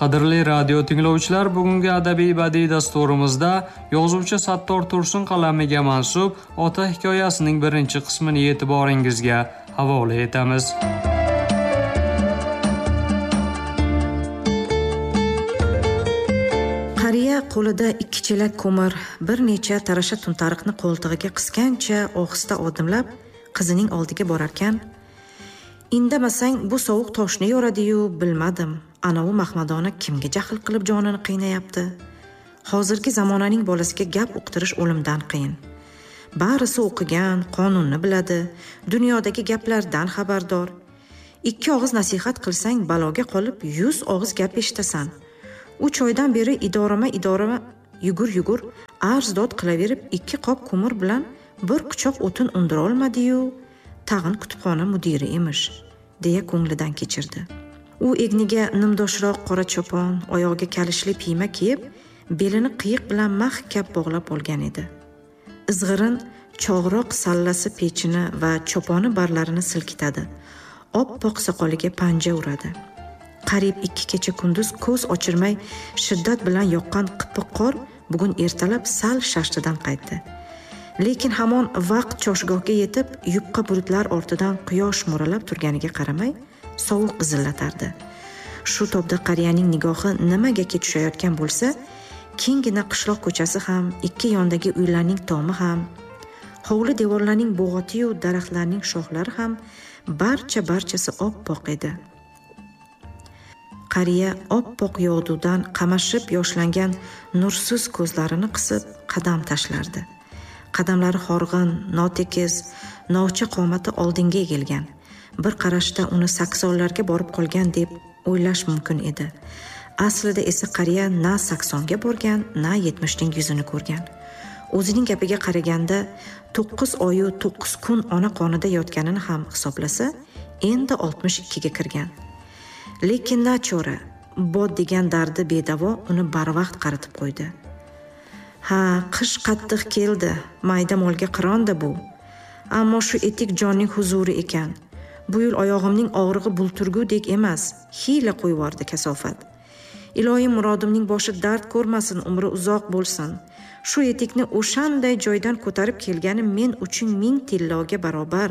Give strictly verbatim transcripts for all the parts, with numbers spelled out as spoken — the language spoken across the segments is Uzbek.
Qadrli radio tinglovchilar, bugungi adabiy badiiy dasturimizda yozuvchi Sattor Tursun qalamiga mansub Ota hikoyasining birinchi qismini e'tiboringizga havola etamiz. Qariya qo'lida ikki chelak ko'mir, bir necha tarasha tuntariqni qo'ltig'iga qisgancha ohista odimlab qizining oldiga borarkan, indamasang bu sovuq toshni yoradi-yu, bilmadim. Anavi Mahmadona kimga jahl qilib jonini qiynayapti? Hozirgi zamonaning bolasiga gap uqtirish o'limdan qiyin. Barisi o'qigan, qonunni biladi, dunyodagi gaplardan xabardor. Ikki og'iz nasihat qilsang baloga qolib yuz og'iz gap eshitasan. uch oydan beri idorama idorama yugur-yugur arz-dod qilaverib ikki qop ko'mir bilan bir quchoq o'tin undira olmadi-yu, tag'in kutubxona mudiri emish, deya ko'nglidan kechirdi. U egniga nimdoshroq qora chopon, oyog'iga kalishli piyma kiyib, belini qiyiq bilan mahkam bog'lab olgan edi. Izg'irin chog'roq sallasi pechini va choponi barlarini silkitadi. Oppoq soqoliga panja uradi. Qariyb ikki kecha kunduz ko'z ochirmay shiddat bilan yoqqan qippiq qor bugun ertalab sal shashtidan qaytdi. Lekin hamon vaqt choshgohga yetib, yupqa bulutlar ortidan quyosh mo'ralab turganiga qaramay, sovuq izillatardi. Shu tobda qariyaning nigohi nimaga tushayotgan bo'lsa, kengina qishloq ko'chasi ham, ikki yondagi uylarning tomi ham, hovli devorlarning bo'g'oti-yu daraxtlarning shoxlari ham barcha-barchasi oppoq edi. Qariya oppoq yog'dudan qamashib yoshlangan nursiz ko'zlarini qisib qadam tashlardi. Qadamlari horg'in, notekis, novcha qomati oldinga egilgan. Bir qarashda uni saksonlarga borib qolgan deb o'ylash mumkin edi. Aslida esa qariya na saksonga borgan, na yetmishning yuzini ko'rgan. O'zining gapiga qaraganda to'qqiz oyu to'qqiz kun ona qonida yotganini ham hisoblasa, endi oltmish ikkiga kirgan. Lekin nachora, bod degan dardi bedavo uni barvaqt qaritib qo'ydi. Ha, qish qattiq keldi, mayda molga qironda bu. Ammo shu etik jonning huzuri ekan. Bu yil oyog'imning og'rig'i bulturgudek emas, hiyla qo'yvordi kasofat. Ilohim murodimning boshi dard ko'rmasin, umri uzoq bo'lsin. Shu etikni o'shanday joydan ko'tarib kelgani men uchun ming tilloga barobar.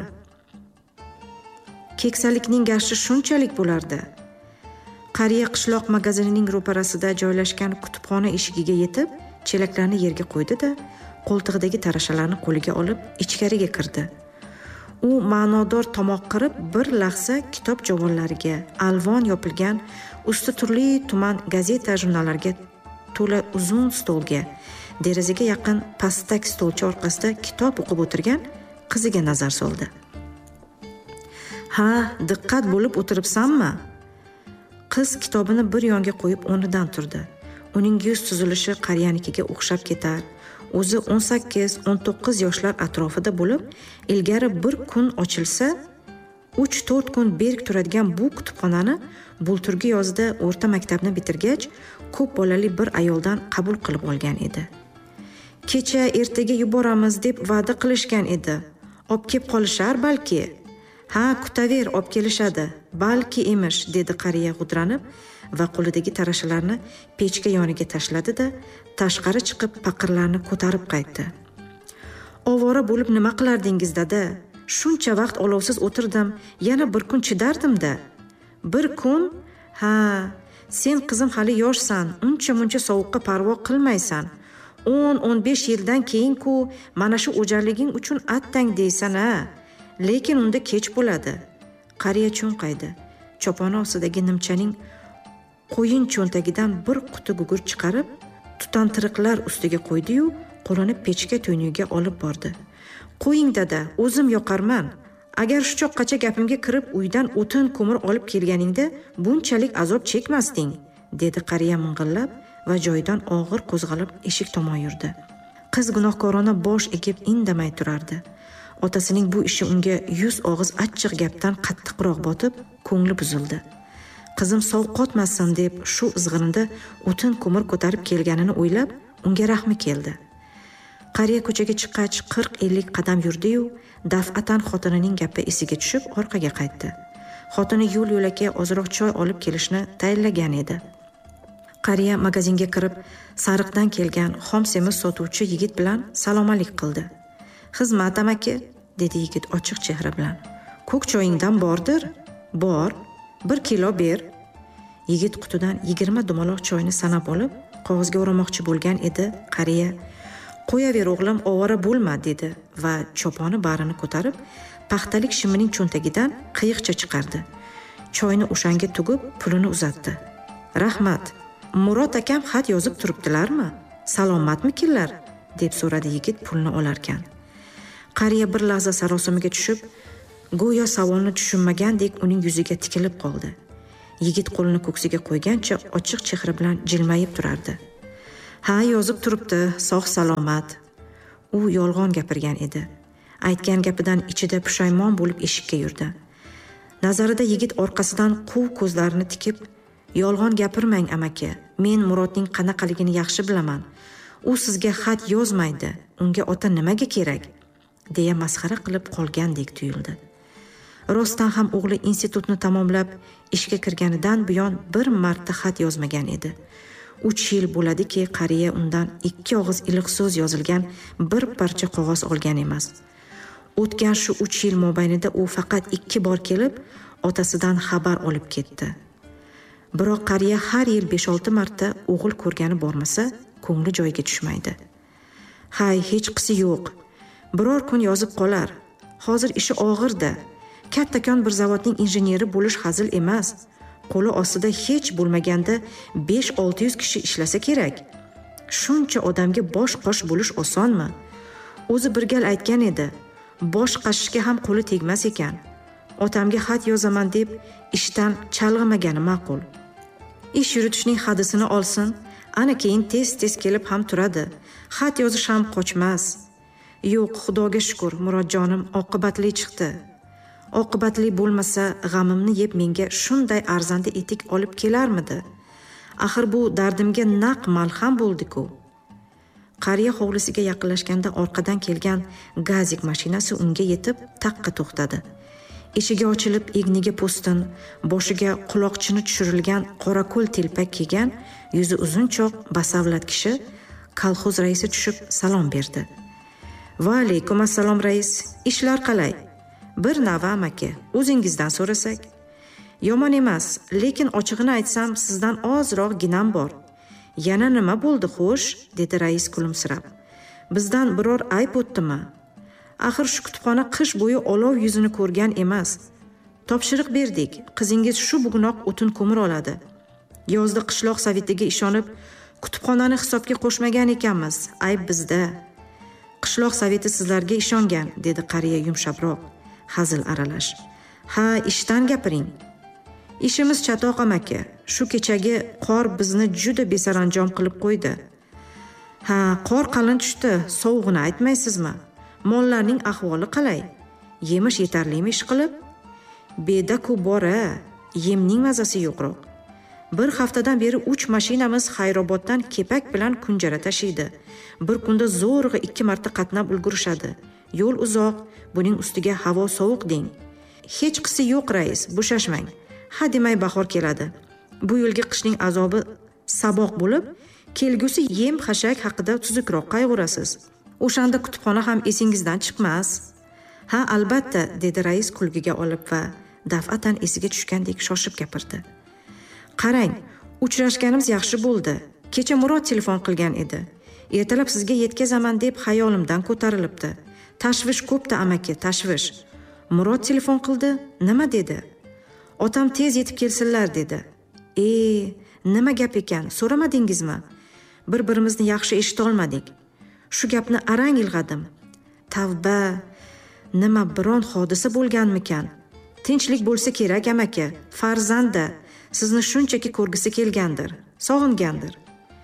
Keksalikning gashi shunchalik bo'lardi. Qariya qishloq magazinining ro'parasida joylashgan kutubxona eshigiga yetib, chelaklarni yerga qo'ydi-da, qo'ltig'idagi tarashalarni qo'liga olib ichkariga kirdi. U ma'nodor tomoq qirib bir lahza kitob javonlariga, alvon yopilgan, usti turli tuman gazeta jurnallarga to'la uzun stolga, derazaga yaqin pastak stolcha orqasida kitob o'qib o'tirgan qiziga nazar soldi. "Ha, diqqat bo'lib o'tiribsanmi?" Qiz kitobini bir yonga qo'yib o'rnidan turdi. Uning yuz tuzilishi qariyanikiga o'xshab ketar. O'zi o'n sakkiz o'n to'qqiz yoshlar atrofida bo'lib, ilgari bir kun ochilsa, uch to'rt kun berk turadigan bu kutubxonani bulturgi yozda o'rta maktabni bitirgach, ko'p bolali bir ayoldan qabul qilib olgan edi. Kecha ertaga yuboramiz deb va'da qilishgan edi. Olib kelib qolishar balki. Ha, kutaver, olib kelishadi. Balki emish, dedi qariya g'udranib va qo'lidagi tarashalarni pechka yoniga tashladi-da, tashqari chiqib paqirlarni ko'tarib qaytdi. Ovora bo'lib nima qilardingiz, dada? Shuncha vaqt olovsiz o'tirdim, yana bir kun chidardim-da. Bir kun? Ha, sen qizim hali yoshsan, uncha-muncha sovuqqa parvo qilmaysan. o'n o'n besh yildan keyin-ku mana shu o'jarliging uchun attang deysan-a. Lekin unda kech bo'ladi. Qariya cho'nqaydi. Choponi ostidagi nimchaning qo'yin cho'ntagidan bir quti gugurt chiqarib, tutantiriqlar ustiga qo'ydi-yu, qo'lini pechka to'yniga olib bordi. "Qo'ying dada, o'zim yoqarman. Agar shu choqqacha gapimga kirib uydan o'tin ko'mir olib kelganingda bunchalik azob chekmasding", dedi qariya ming'illab va joyidan og'ir qo'zg'alib eshik tomon yurdi. Qiz gunohkorona bosh egib indamay turardi. Otasining bu ishi unga yuz og'iz achchiq gapdan qattiqroq botib, ko'ngli buzildi. Qizim sovqotmasin deb shu izg'irinda o'tin ko'mir ko'tarib kelganini o'ylab, unga rahmi keldi. Qariya ko'chaga chiqqach qirq ellik qadam yurdi-yu, daf'atan xotinining gapi esiga tushib orqaga qaytdi. Xotini yo'l-yo'lakay ozroq choy olib kelishni tayinlagan edi. Qariya magazinga kirib, sariqdan kelgan xom semiz sotuvchi yigit bilan salomalik qildi. "Xizmat amaki", dedi yigit ochiq chehra bilan. "Ko'k choyingdan bordir?" "Bor, bir kilo ber." Yigit qutidan yigirma dumaloq choyni sanab olib, qog'ozga o'ramoqchi bo'lgan edi. Qariya "Qo'yaver o'g'lim, ovora bo'lma", dedi va choponi barini ko'tarib, paxtalik shimining cho'ntagidan qiyiqcha chiqardi. Choyni o'shanga tugib, pulini uzatdi. "Rahmat. Murod akam xat yozib turibdilarmi? Salomatmikinlar?" deb so'radi yigit pulni olarkan. Qariya bir lahza sarosimaga tushib, go'yo savolni tushunmagandek uning yuziga tikilib qoldi. Yigit qo'lini ko'ksiga qo'ygancha ochiq chehra bilan jilmayib turardi. "Ha, yozib turibdi, sog' salomat." U yolg'on gapirgan edi. Aytgan gapidan ichida pushaymon bo'lib eshikka yurdi. Nazarida yigit orqasidan quv ko'zlarini tikib, "Yolg'on gapirmang amaki, men Murodning qanaqaligini yaxshi bilaman. U sizga xat yozmaydi, unga ota nimaga kerak?" deya masxara qilib qolgandek tuyuldi. Rostdan ham o'g'li institutni tamomlab ishga kirganidan buyon bir marta xat yozmagan edi. uch yil bo'ladiki, qariya undan ikki og'iz iliq so'z yozilgan bir parcha qog'oz olgan emas. O'tgan shu uch yil mobaynida u faqat ikki bor kelib, otasidan xabar olib ketdi. Biroq qariya har yil besh olti marta o'g'il ko'rgani bormasa, ko'ngli joyiga tushmaydi. "Hay, hech qisi yo'q. Biror kun yozib qolar. Hozir ishi og'irda. Kattakon bir zavodning injenyeri bo'lish hazil emas. Qo'li ostida hech bo'lmaganda besh olti yuz kishi ishlasa kerak. Shuncha odamga bosh qosh bo'lish osonmi? O'zi bir gal aytgan edi, bosh qashishga ham qo'li tegmas ekan. Otamga xat yozaman deb ishdan chalg'imagani ma'qul. Ish yuritishning hadisini olsin, ana keyin tez-tez kelib ham turadi. Xat yozish ham qochmas. Yo'q, Xudoga shukr, Murodjonim oqibatli chiqdi. Oqibatli bo'lmasa, g'amimni yeb menga shunday arzanda etik olib kelarmidi? Axir bu dardimga naq malham bo'ldi-ku." Qariya hovlisiga yaqinlashganda orqadan kelgan gazik mashinasi unga yetib taqqa to'xtadi. Eshigi ochilib, egniga po'stin, boshiga quloqchini tushirilgan qorako'l telpak kiygan, yuzi uzunchoq basavlat kishi kolxoz raisi tushib salom berdi. "Va alaykum assalom rais, ishlar qalay? Bir nava amaki, o'zingizdan so'rasak." "Yomon emas, lekin ochig'ini aytsam, sizdan ozroq ginam bor." "Yana nima bo'ldi xo'sh?" dedi rais kulimsirab. "Bizdan biror ayb o'tdimi? Axir shu kutubxona qish bo'yi olov yuzini ko'rgan emas. Topshiriq berdik, qizingiz shu bugunoq o'tin ko'mir oladi. Yozda qishloq sovetiga ishonib, kutubxonani hisobga qo'shmagan ekanmiz. Ayb bizda." "Qishloq soveti sizlarga ishongan", dedi qariya yumshabroq, hazil aralash. "Ha, ishdan gapiring." "Ishimiz chatoq amaki. Shu kechagi qor bizni juda besaranjom qilib qo'ydi." "Ha, qor qalin tushdi, sovug'ini aytmaysizmi? Mollarning ahvoli qalay? Yemish yetarlimi ish qilib?" "Beda-ku bora, yemning mazasi yo'qroq. Bir haftadan beri uch mashinamiz Xayroboddan kepak bilan kunjara tashiydi. Bir kunda zo'rg'a ikki marta qatnab ulgurishadi. Yo'l uzoq, buning ustiga havo sovuq deng. Hech qisi yo'q rais, bo'shashmang. Ha demay bahor keladi. Bu yilgi qishning azobi saboq bo'lib, kelgusi yem xashak haqida tuzukroq qayg'urasiz. O'shanda kutubxona ham esingizdan chiqmas." "Ha, albatta", dedi rais kulgiga olib va daf'atan esiga tushgandek shoshib gapirdi. "Qarang, uchrashganimiz yaxshi bo'ldi. Kecha Murod telefon qilgan edi. Ertalab sizga yetkazaman deb xayolimdan ko'tarilibdi. Tashvish ko'pda amaki, tashvish." "Murod telefon qildi, nima dedi?" "Otam tez yetib kelsinlar", dedi. "E, nima gap ekan, so'ramadingizmi?" "Bir-birimizni yaxshi eshita olmadik. Shu gapni arang ilg'adim." "Tavba, nima biron hodisa bo'lganmikan? Tinchlik bo'lsa kerak amaki, farzanda sizni shunchaki ko'rgisi kelgandir, sog'ingandir."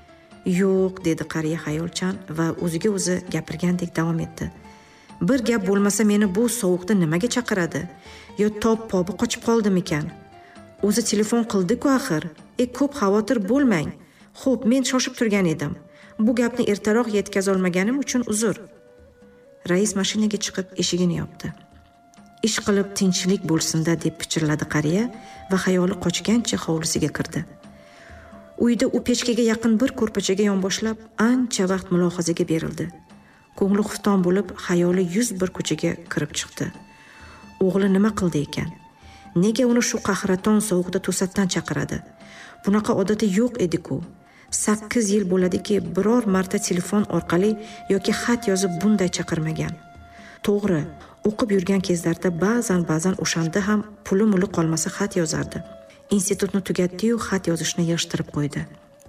"Yo'q", dedi qariya xayolchan va o'ziga o'zi gapirgandek davom etdi. "Bir gap bo'lmasa meni bu sovuqda nimaga chaqiradi? Yo top pobi qochib qoldimikan? O'zi telefon qildi-ku axir. E ko'p xavotir bo'lmang. Xo'p, men shoshib turgan edim. Bu gapni ertaroq yetkazolmaganim uchun uzr." Rais mashinaga chiqib eshigini yopdi. "Ish qilib tinchlik bo'lsin-da", deb pichirladi qariya va xayoli qochgancha hovlisiga kirdi. Uyda u pechkaga yaqin bir ko'rpachaga yonboshlab ancha vaqt mulohazaga berildi. Ko'ngli xufton bo'lib, xayoli yuz bir ko'chaga kirib chiqdi. O'g'li nima qildi ekan? Nega uni shu qahraton sovuqda to'satdan chaqiradi? Bunaqa odati yo'q edi-ku. sakkiz yil bo'ladiki, biror marta telefon orqali yoki xat yozib bunday chaqirmagan. To'g'ri, o'qib yurgan kezlarda ba'zan-ba'zan o'shanda ham puli-muli qolmasa xat yozardi. Institutni tugatdi-yu xat yozishni yig'ishtirib qo'ydi.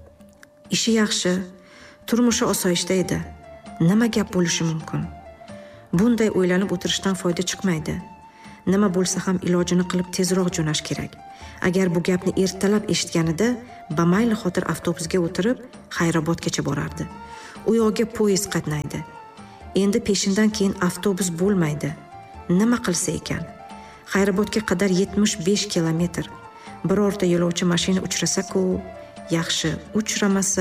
Ishi yaxshi, turmushi osoyishta edi. Nima gap bo'lishi mumkin? Bunday o'ylanib o'tirishdan foyda chiqmaydi. Nima bo'lsa ham ilojini qilib tezroq jo'nash kerak. Agar bu gapni ertalab eshitganida, bamayli xotir avtobusga o'tirib, Xayrobodgacha borardi. U yoqqa poyezd qatnaydi. Endi peshindan keyin avtobus bo'lmaydi. Nima qilsa ekan? Xayrobodga qadar yetmish besh kilometr. Birorta yo'lovchi mashina uchrasa-ku, yaxshi, uchramasa.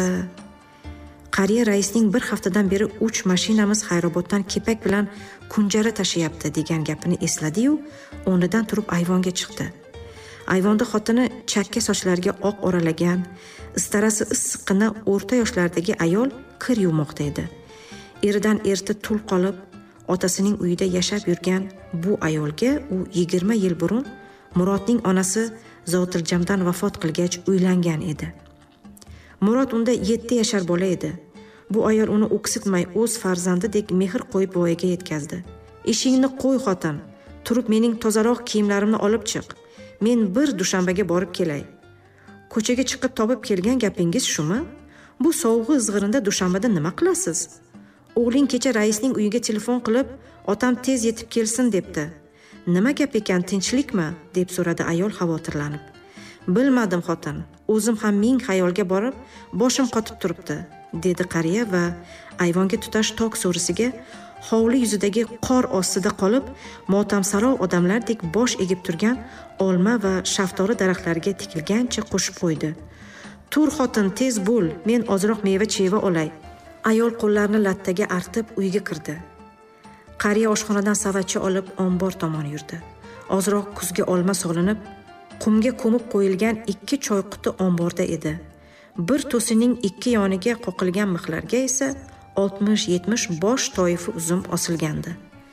Qariya raisning bir haftadan beri uch mashinamiz Xayroboddan kepak bilan kunjara tashiyapti degan gapini esladi-yu, o'rnidan turib ayvonga chiqdi. Ayvonda xotini chakka sochlariga oq oralagan, istarasi issiqqina o'rta yoshlardagi ayol kir yuvmoqda edi. Eridan erta tul qolib, otasining uyida yashab yurgan bu ayolga u yigirma yil burun Murodning onasi Zotiljamdan vafot qilgach uylangan edi. Murod unda yetti yashar bola edi. Bu ayol uni o'ksitmay o'z farzandidek mehr qo'yib voyaga yetkazdi. Ishingni qo'y xotin, turib mening tozaroq kiyimlarimni olib chiq. Men bir dushanbaga borib kelay. Ko'chaga chiqib topib kelgan gapingiz shumi? Bu sovg'i izg'irinda dushanbada nima qilasiz? O'g'ling kecha raisning uyiga telefon qilib, otam tez yetib kelsin debdi. Nima gap ekan, tinchlikmi? Deb so'radi ayol xavotirlanib. Bilmadim xotin, o'zim ham ming xayolga borib, boshim qotib turibdi, dedi qariya va ayvonga tutash tok so'risiga hovli yuzidagi qor ostida qolib, motamsaro odamlardek bosh egib turgan olma va shaftori daraxtlariga tikilgancha qo'shib qo'ydi. Tur xotin, tez bo'l, men ozroq meva-cheva olay. Ayol qo'llarini lattaga artib uyga kirdi. Qariya oshxonadan savatcha olib ombor tomon yurdi. Ozroq kuzga olma solinib, qumga ko'mib qo'yilgan ikki choy quti omborda edi. Bir to'sining ikki yoniga qoqilgan mixlarga esa oltmish yetmish bosh toifi uzum osilgandi.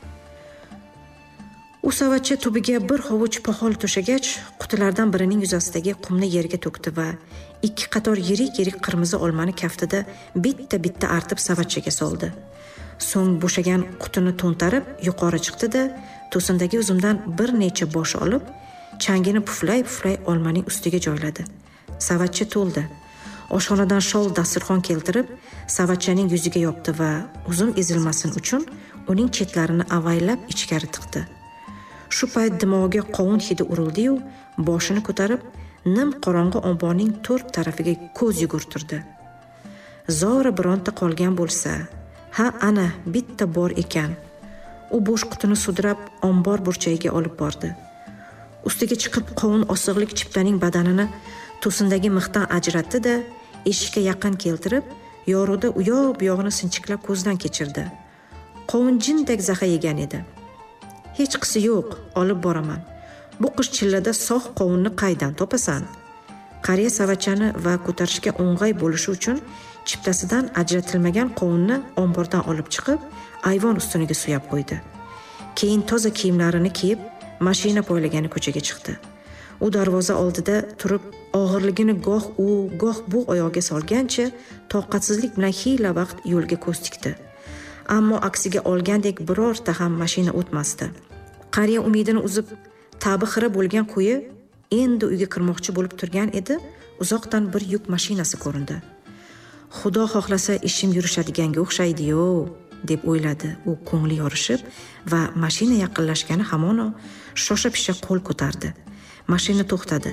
U savatcha tubiga bir hovuch pohol to'shagach, qutilardan birining yuzasidagi qumni yerga to'kdi va ikki qator yirik-yirik qirmizi olmani kaftida bitta-bitta artib savatchaga soldi. So'ng bo'shagan qutini to'ntarib yuqori chiqdi-da, to'sindagi uzumdan bir necha bosh olib, changini puflay-puflay olmaning ustiga joyladi. Savatcha to'ldi. Oshxonadan shol dasturxon keltirib, savatchaning yuziga yopdi va uzum ezilmasin uchun uning chetlarini avaylab ichkari tiqdi. Shu payt dimog'iga qovun hidi urildi-yu, boshini ko'tarib, nim qorong'i omborning to'rt tarafiga ko'z yugurtirdi. Zora bironta qolgan bo'lsa, ha ana bitta bor ekan. U bo'sh qutini sudrab ombor burchagiga olib bordi. Ustiga chiqib qovun osig'lik chiptaning badanini to'sindagi mixdan ajratdi-da, eshikka yaqin keltirib, yorug'da u yoq bu yog'ini sinchiklab ko'zdan kechirdi. Qovun jindek zaxa yegan edi. Hech qisi yo'q, olib boraman. Bu qish chillada sog' qovunni qaydan topasan? Qariya savatchani va ko'tarishga o'ng'ay bo'lishi uchun chiptasidan ajratilmagan qovunni ombordan olib chiqib, ayvon ustuniga suyab qo'ydi. Keyin toza kiyimlarini kiyib, mashina poylagani ko'chaga chiqdi. U darvoza oldida turib, og'irligini goh u, goh bu oyoqga solgancha toqatsizlik bilan xiyla vaqt yo'lga ko'z tikdi. Ammo aksiga olgandek birorta ham mashina o'tmasdi. Qariya umidini uzib, tabi xira bo'lgan qo'yi endi uyga kirmoqchi bo'lib turgan edi, uzoqdan bir yuk mashinasi ko'rindi. Xudo xohlasa ishim yurishadiganga o'xshaydi-yo, deb o'yladi u ko'ngli yorishib va mashina yaqinlashgani hamon shosha-pisha qo'l ko'tardi. Mashina to'xtadi.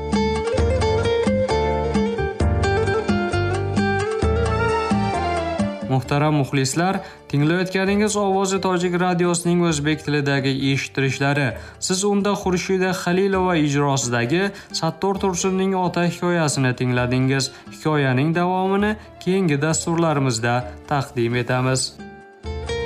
Muhtaram muxlislar, tinglayotganingiz Ovozi Tojik radiosining o'zbek tilidagi eshittirishlari. Siz unda Xurshida Xalilova ijrosidagi Sattor Tursunning ota hikoyasini tingladingiz. Hikoyaning davomini keyingi dasturlarimizda taqdim etamiz.